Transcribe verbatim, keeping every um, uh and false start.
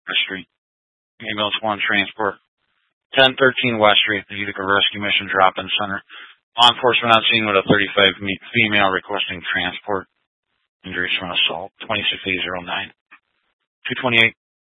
West Street. Ambulance one transport. ten thirteen West Street, the Utica Rescue Mission drop-in center. Law enforcement on scene with a thirty-five female requesting transport. Injuries from assault. twenty-six eight oh nine. two twenty-eight